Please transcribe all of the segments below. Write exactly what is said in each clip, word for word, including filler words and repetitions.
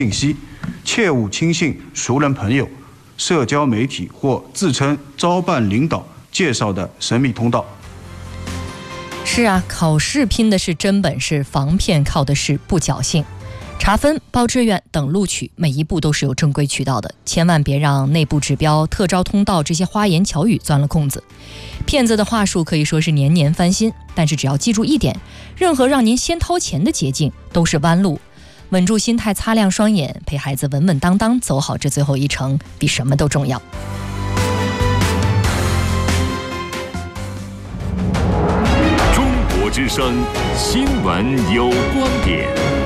信息，切勿轻信熟人朋友、社交媒体或自称招办领导介绍的神秘通道。 是啊，考试拼的是真本事，防骗靠的是不侥幸。查分、报志愿等录取，每一步都是有正规渠道的，千万别让内部指标、特招通道这些花言巧语钻了空子。骗子的话术可以说是年年翻新，但是只要记住一点，任何让您先掏钱的捷径都是弯路。稳住心态，擦亮双眼，陪孩子稳稳当当走好这最后一程，比什么都重要。 中国之声新闻有观点，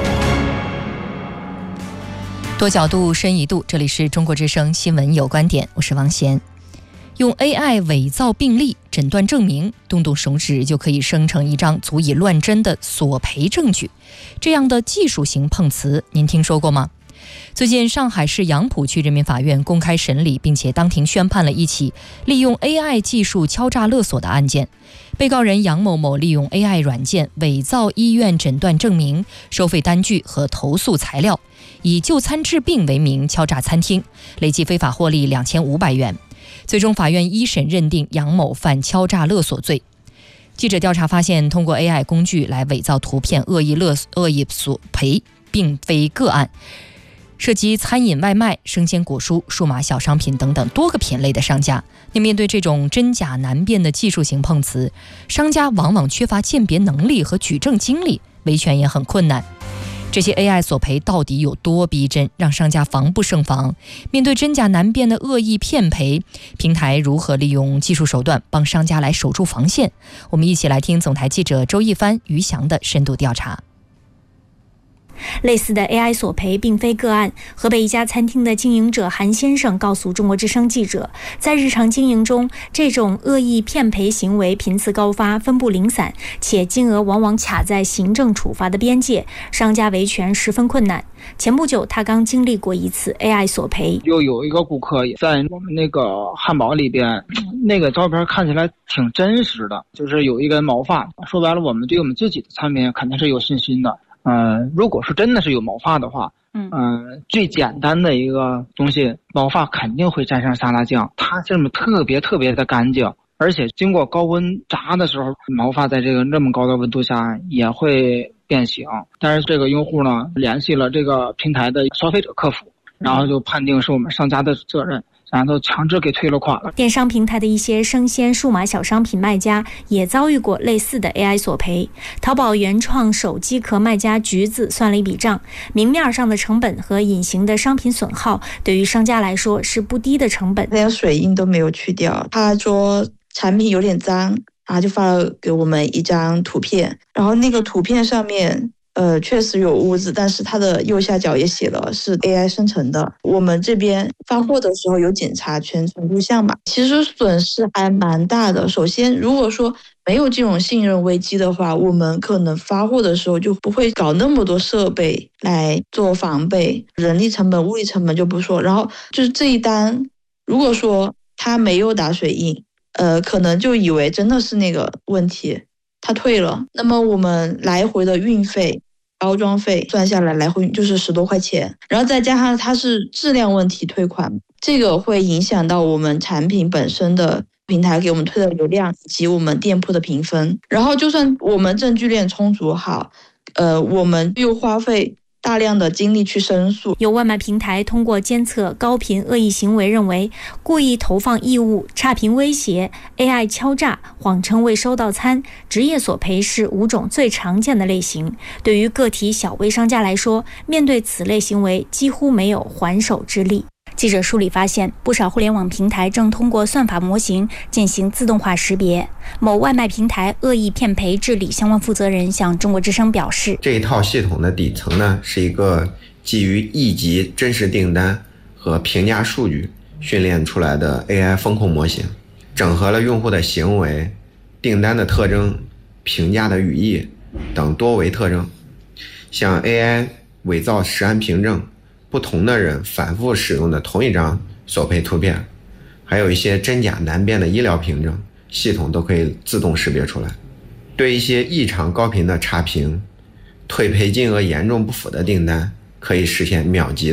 多角度深一度，这里是中国之声新闻有观点，我是王贤。用 A I 伪造病历、诊断证明，动动手指就可以生成一张足以乱真的索赔证据，这样的技术型碰瓷，您听说过吗？最近，上海市杨浦区人民法院公开审理，并且当庭宣判了一起利用 A I 技术敲诈勒索的案件。被告人杨某某利用 A I 软件伪造医院诊断证明、收费单据和投诉材料，以就餐治病为名敲诈餐厅，累计非法获利两千五百元。最终，法院一审认定杨某犯敲诈勒索罪。记者调查发现，通过 A I 工具来伪造图片、恶意勒恶意索赔，并非个案，涉及餐饮外卖、生鲜果蔬、数码小商品等等多个品类的商家。那面对这种真假难辨的技术型碰瓷，商家往往缺乏鉴别能力和举证经历，维权也很困难。这些 A I 索赔到底有多逼真，让商家防不胜防？面对真假难辨的恶意骗赔，平台如何利用技术手段帮商家来守住防线？我们一起来听总台记者周一帆、于翔的深度调查。 类似的 A I 索赔并非个案。河北一家餐厅的经营者韩先生告诉中国之声记者，在日常经营中，这种恶意骗赔行为频次高发，分布零散，且金额往往卡在行政处罚的边界，商家维权十分困难。前不久，他刚经历过一次 A I 索赔。 就有一个顾客在我们那个汉堡里边，那个照片看起来挺真实的，就是有一根毛发。说白了，我们对我们自己的产品肯定是有信心的。呃，如果是真的是有毛发的话，嗯、呃，最简单的一个东西，毛发肯定会沾上沙拉酱，它这么特别特别的干净，而且经过高温炸的时候，毛发在这个这么高的温度下也会变形。但是这个用户呢，联系了这个平台的消费者客服，然后就判定是我们商家的责任，然后强制给退了款了。 电商平台的一些生鲜数码小商品卖家也遭遇过类似的 A I 索赔。淘宝原创手机壳卖家橘子算了一笔账，明面上的成本和隐形的商品损耗，对于商家来说是不低的成本。 连水印都没有去掉，他说产品有点脏，然后就发了给我们一张图片，然后那个图片上面呃，确实有污渍，但是它的右下角也写了是 A I 生成的。我们这边发货的时候有检查全程录像嘛，其实损失还蛮大的。首先，如果说没有这种信任危机的话，我们可能发货的时候就不会搞那么多设备来做防备，人力成本、物力成本就不说。然后就是这一单，如果说他没有打水印，呃，可能就以为真的是那个问题，他退了，那么我们来回的运费、包装费算下来，来回就是十多块钱，然后再加上它是质量问题退款，这个会影响到我们产品本身的平台给我们推的流量以及我们店铺的评分。然后就算我们证据链充足好，呃，我们又花费大量的精力去申诉。 有外卖平台通过监测高频恶意行为，认为故意投放异物、差评威胁、A I 敲诈、谎称未收到餐、职业索赔是五种最常见的类型。对于个体小微商家来说，面对此类行为几乎没有还手之力。记者梳理发现，不少互联网平台正通过算法模型进行自动化识别。某外卖平台恶意骗赔治理相关负责人向中国之声表示， 这一套系统的底层呢，是一个基于亿级真实订单和评价数据训练出来的 A I 风控模型，整合了用户的行为、订单的特征、评价的语义等多维特征，像 A I 伪造实案凭证、不同的人反复使用的同一张索赔图片，还有一些真假难辨的医疗凭证，系统都可以自动识别出来。对一些异常高频的差评、退赔金额严重不符的订单，可以实现秒级